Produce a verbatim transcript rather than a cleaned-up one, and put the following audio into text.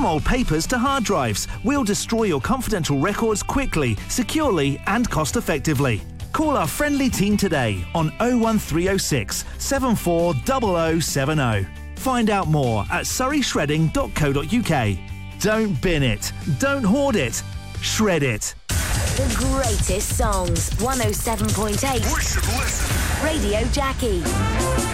From old papers to hard drives, we'll destroy your confidential records quickly, securely and cost-effectively. Call our friendly team today on oh one three oh six, seven four zero zero seven oh. Find out more at surrey shredding dot co dot uk. Don't bin it. Don't hoard it. Shred it. The greatest songs. one oh seven point eight. We should listen. Radio Jackie.